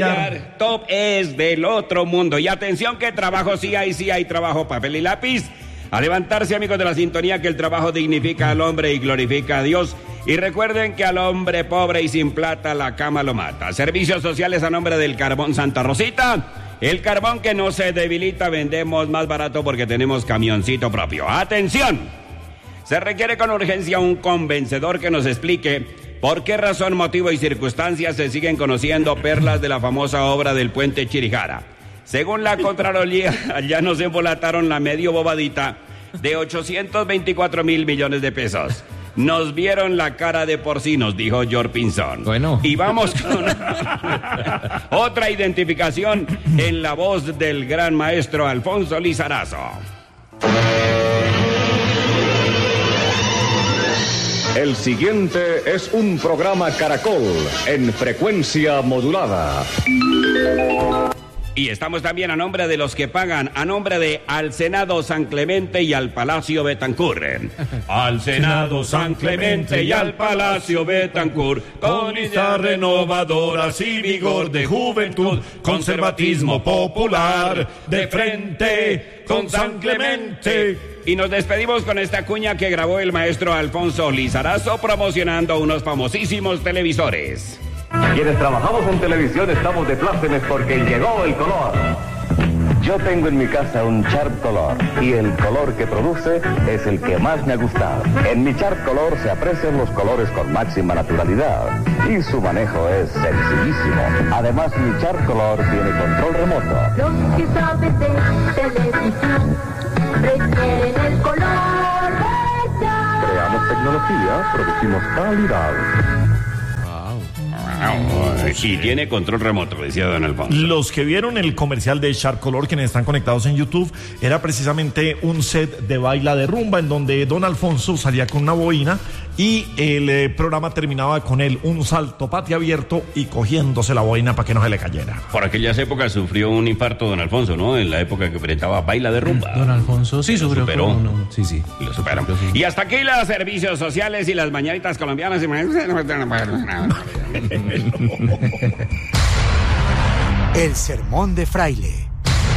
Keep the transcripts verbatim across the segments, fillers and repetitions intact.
Top es del otro mundo. Y atención que trabajo sí hay, sí hay trabajo, papel y lápiz. A levantarse, amigos de la sintonía, que el trabajo dignifica al hombre y glorifica a Dios. Y recuerden que al hombre pobre y sin plata la cama lo mata. Servicios sociales a nombre del Carbón Santa Rosita. El carbón que no se debilita, vendemos más barato porque tenemos camioncito propio. ¡Atención! Se requiere con urgencia un convencedor que nos explique por qué razón, motivo y circunstancias se siguen conociendo perlas de la famosa obra del puente Chirijara. Según la Contraloría, ya nos embolataron la medio bobadita de ochocientos veinticuatro mil millones de pesos. Nos vieron la cara de porcinos, dijo George Pinzón. Bueno. Y vamos con otra identificación en la voz del gran maestro Alfonso Lizarazo. El siguiente es un programa Caracol en frecuencia modulada. Y estamos también a nombre de los que pagan, a nombre de al Senado San Clemente y al Palacio Betancourt. Al Senado San Clemente y al Palacio Betancourt, con ideas renovadoras y vigor de juventud, conservatismo popular, de frente con San Clemente. Y nos despedimos con esta cuña que grabó el maestro Alfonso Lizarazo promocionando unos famosísimos televisores. Quienes trabajamos en televisión estamos de plácemes porque llegó el color. Yo tengo en mi casa un Sharp Color y el color que produce es el que más me ha gustado. En mi Sharp Color se aprecian los colores con máxima naturalidad y su manejo es sencillísimo. Además, mi Sharp Color tiene control remoto. Los que saben de televisión prefieren el color de Sharp. Creamos tecnología, producimos calidad. Y tiene control remoto, decía don Alfonso. Los que vieron el comercial de Sharp Color, quienes están conectados en YouTube, era precisamente un set de baila de rumba en donde don Alfonso salía con una boina y el eh, programa terminaba con él un salto pati abierto y cogiéndose la boina para que no se le cayera. Por aquellas épocas sufrió un infarto don Alfonso, ¿no? En la época que presentaba baila de rumba. Don Alfonso sí sufrió. Superó. No, no, sí, sí. Lo superó. Y hasta aquí los servicios sociales y las mañanitas colombianas. El sermón de Fraile.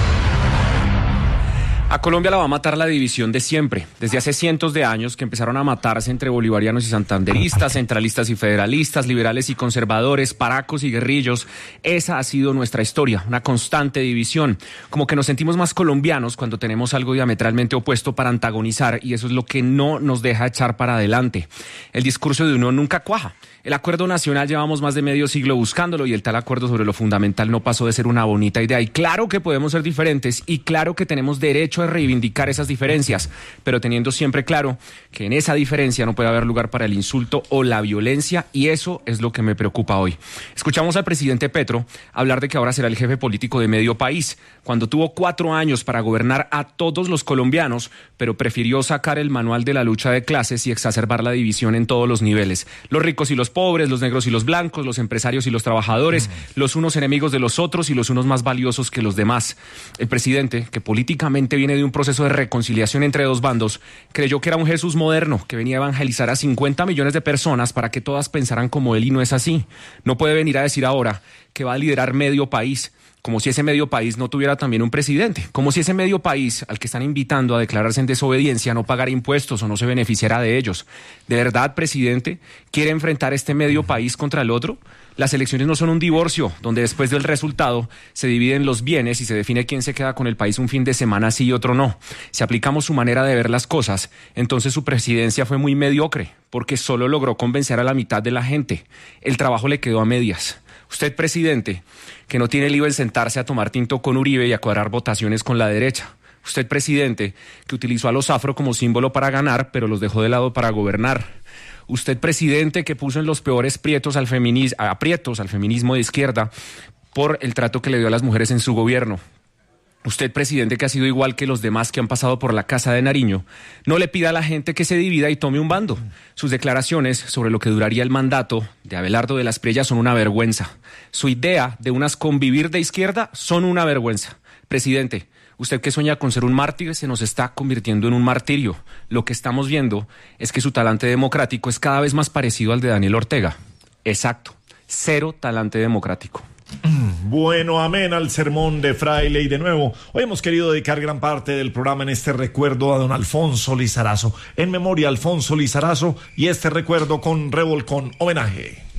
A Colombia la va a matar la división de siempre. Desde hace cientos de años que empezaron a matarse entre bolivarianos y santanderistas, centralistas y federalistas, liberales y conservadores, paracos y guerrillos. Esa ha sido nuestra historia, una constante división. Como que nos sentimos más colombianos cuando tenemos algo diametralmente opuesto para antagonizar, y eso es lo que no nos deja echar para adelante. El discurso de uno nunca cuaja. El acuerdo nacional llevamos más de medio siglo buscándolo y el tal acuerdo sobre lo fundamental no pasó de ser una bonita idea. Y claro que podemos ser diferentes y claro que tenemos derecho a reivindicar esas diferencias, pero teniendo siempre claro que en esa diferencia no puede haber lugar para el insulto o la violencia, y eso es lo que me preocupa hoy. Escuchamos al presidente Petro hablar de que ahora será el jefe político de medio país, cuando tuvo cuatro años para gobernar a todos los colombianos, pero prefirió sacar el manual de la lucha de clases y exacerbar la división en todos los niveles. Los ricos y los pobres, los negros y los blancos, los empresarios y los trabajadores, los unos enemigos de los otros y los unos más valiosos que los demás. El presidente, que políticamente viene de un proceso de reconciliación entre dos bandos, creyó que era un Jesús moderno que venía a evangelizar a cincuenta millones de personas para que todas pensaran como él, y no es así. No puede venir a decir ahora que va a liderar medio país, como si ese medio país no tuviera también un presidente, como si ese medio país al que están invitando a declararse en desobediencia no pagara impuestos o no se beneficiara de ellos. ¿De verdad, presidente, quiere enfrentar este medio país contra el otro? Las elecciones no son un divorcio, donde después del resultado se dividen los bienes y se define quién se queda con el país un fin de semana sí y otro no. Si aplicamos su manera de ver las cosas, entonces su presidencia fue muy mediocre, porque solo logró convencer a la mitad de la gente. El trabajo le quedó a medias. Usted, presidente, que no tiene lío en sentarse a tomar tinto con Uribe y a cuadrar votaciones con la derecha. Usted, presidente, que utilizó a los afro como símbolo para ganar, pero los dejó de lado para gobernar. Usted, presidente, que puso en los peores prietos al feminis- aprietos al feminismo de izquierda por el trato que le dio a las mujeres en su gobierno. Usted, presidente, que ha sido igual que los demás que han pasado por la Casa de Nariño, no le pida a la gente que se divida y tome un bando. Sus declaraciones sobre lo que duraría el mandato de Abelardo de las Prellas son una vergüenza. Su idea de unas convivir de izquierda son una vergüenza. Presidente, usted que sueña con ser un mártir se nos está convirtiendo en un martirio. Lo que estamos viendo es que su talante democrático es cada vez más parecido al de Daniel Ortega. Exacto, cero talante democrático. Bueno, amén al sermón de Fraile. Y de nuevo, hoy hemos querido dedicar gran parte del programa en este recuerdo a don Alfonso Lizarazo, en memoria a Alfonso Lizarazo, y este recuerdo con revolcón homenaje.